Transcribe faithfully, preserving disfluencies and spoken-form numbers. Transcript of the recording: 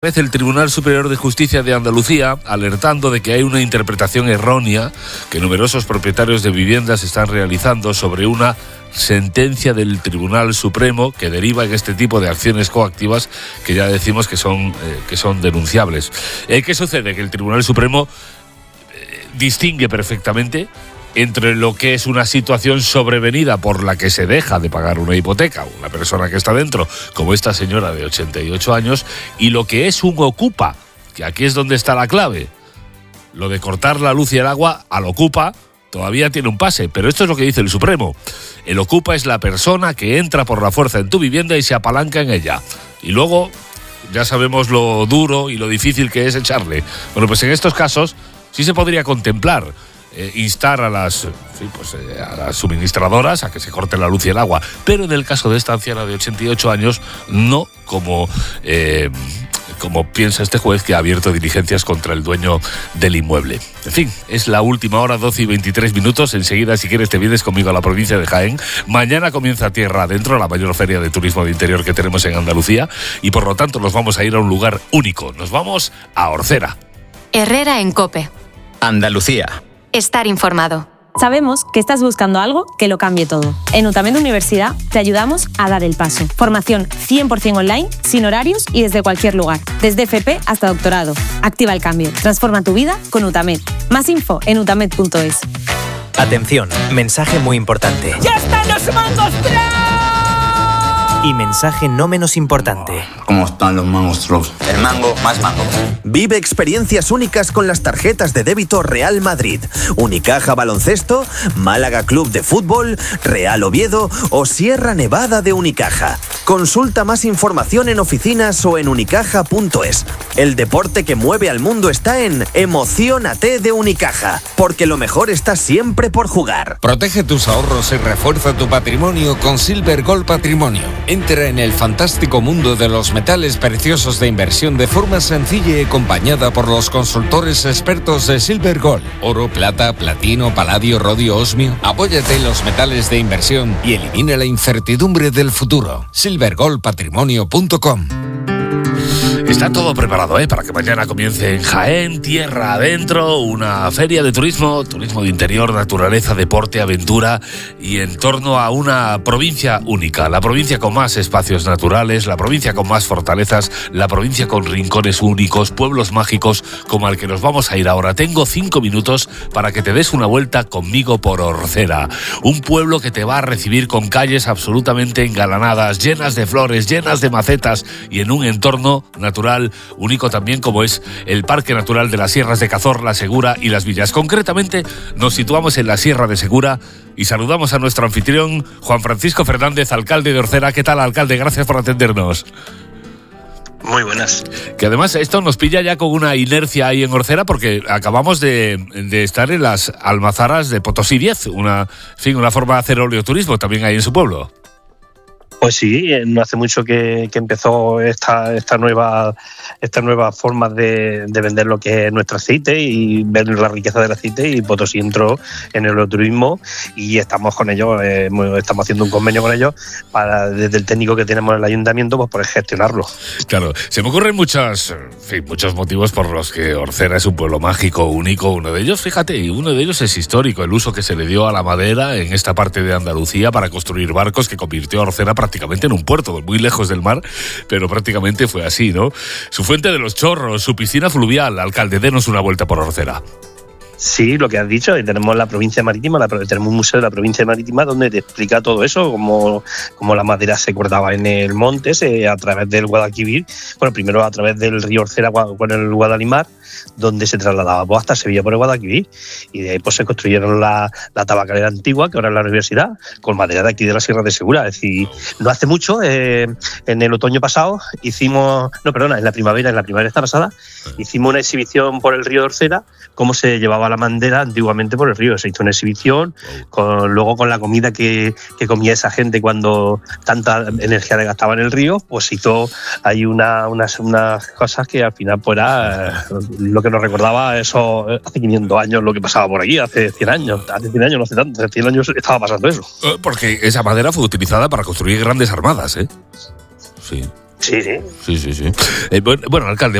El Tribunal Superior de Justicia de Andalucía alertando de que hay una interpretación errónea que numerosos propietarios de viviendas están realizando sobre una sentencia del Tribunal Supremo que deriva en este tipo de acciones coactivas que ya decimos que son, eh, que son denunciables. Eh, ¿Qué sucede? Que el Tribunal Supremo eh, distingue perfectamente entre lo que es una situación sobrevenida por la que se deja de pagar una hipoteca, una persona que está dentro, como esta señora de ochenta y ocho años, y lo que es un ocupa, que aquí es donde está la clave. Lo de cortar la luz y el agua al ocupa todavía tiene un pase, pero esto es lo que dice el Supremo. El ocupa es la persona que entra por la fuerza en tu vivienda y se apalanca en ella. Y luego ya sabemos lo duro y lo difícil que es echarle. Bueno, pues en estos casos sí se podría contemplar Eh, instar a las, sí, pues, eh, a las suministradoras a que se corte la luz y el agua, pero en el caso de esta anciana de ochenta y ocho años no, como eh, como piensa este juez que ha abierto diligencias contra el dueño del inmueble. En fin, es la última hora, doce y veintitrés minutos. Enseguida, si quieres, te vienes conmigo a la provincia de Jaén. Mañana comienza Tierra Adentro, la mayor feria de turismo de interior que tenemos en Andalucía, y por lo tanto nos vamos a ir a un lugar único. Nos vamos a Orcera. Herrera en COPE. Andalucía. Estar informado. Sabemos que estás buscando algo que lo cambie todo. En UTAMED Universidad te ayudamos a dar el paso. Formación cien por ciento online, sin horarios y desde cualquier lugar. Desde F P hasta doctorado. Activa el cambio. Transforma tu vida con UTAMED. Más info en utamed punto es. Atención, mensaje muy importante. ¡Ya están los mangos Y mensaje no menos importante. ¿Cómo están los monstruos? El mango más mango. Vive experiencias únicas con las tarjetas de débito Real Madrid, Unicaja Baloncesto, Málaga Club de Fútbol, Real Oviedo o Sierra Nevada de Unicaja. Consulta más información en oficinas o en unicaja punto es. El deporte que mueve al mundo está en Emociónate de Unicaja, porque lo mejor está siempre por jugar. Protege tus ahorros y refuerza tu patrimonio con Silver Gold Patrimonio. Entra en el fantástico mundo de los metales preciosos de inversión de forma sencilla y acompañada por los consultores expertos de Silver Gold. Oro, plata, platino, paladio, rodio, osmio. Apóyate en los metales de inversión y elimina la incertidumbre del futuro. silver gold patrimonio punto com. Está todo preparado, ¿eh? Para que mañana comience en Jaén, Tierra Adentro, una feria de turismo, turismo de interior, naturaleza, deporte, aventura y en torno a una provincia única, la provincia con más espacios naturales, la provincia con más fortalezas, la provincia con rincones únicos, pueblos mágicos como al que nos vamos a ir ahora. Tengo cinco minutos para que te des una vuelta conmigo por Orcera, un pueblo que te va a recibir con calles absolutamente engalanadas, llenas de flores, llenas de macetas y en un entorno natural único también como es el Parque Natural de las Sierras de Cazorla, Segura y Las Villas. Concretamente nos situamos en la Sierra de Segura y saludamos a nuestro anfitrión Juan Francisco Fernández, alcalde de Orcera. ¿Qué tal, alcalde? Gracias por atendernos. Muy buenas. Que además esto nos pilla ya con una inercia ahí en Orcera porque acabamos de, de estar en las almazaras de Potosí diez, una, en fin, una forma de hacer oleoturismo también ahí en su pueblo. Pues sí, no hace mucho que, que empezó esta esta nueva esta nueva forma de, de vender lo que es nuestro aceite y ver la riqueza del aceite, y Potosí entró en el turismo y estamos con ellos, eh, estamos haciendo un convenio con ellos para, desde el técnico que tenemos en el ayuntamiento, pues poder gestionarlo. Claro, se me ocurren muchas, en fin, muchos motivos por los que Orcera es un pueblo mágico, único. Uno de ellos, fíjate, y uno de ellos es histórico, el uso que se le dio a la madera en esta parte de Andalucía para construir barcos que convirtió a Orcera prácticamente prácticamente en un puerto, muy lejos del mar, pero prácticamente fue así, ¿no? Su fuente de los chorros, su piscina fluvial. Alcalde, denos una vuelta por Orcera. Sí, lo que has dicho, tenemos la provincia marítima, la, tenemos un museo de la provincia marítima donde te explica todo eso, cómo, cómo la madera se cortaba en el monte se, a través del Guadalquivir, bueno, primero a través del río Orcera con el Guadalimar, donde se trasladaba pues, hasta Sevilla por el Guadalquivir, y de ahí pues se construyeron la, la tabacalera antigua, que ahora es la universidad, con madera de aquí de la Sierra de Segura. Es decir, no hace mucho, eh, en el otoño pasado, hicimos, no, perdona, en la primavera, en la primavera esta pasada, hicimos una exhibición por el río Orcera, cómo se llevaba la madera antiguamente por el río. Se hizo una exhibición, con, luego con la comida que, que comía esa gente cuando tanta energía le gastaba en el río, pues hizo ahí una, unas, unas cosas que al final pues era lo que nos recordaba eso hace quinientos años, lo que pasaba por aquí, hace cien años, hace cien años, no hace tanto, hace cien años estaba pasando eso. Porque esa madera fue utilizada para construir grandes armadas, ¿eh? Sí. Sí, sí. Sí, sí, sí. Eh, bueno, bueno, alcalde.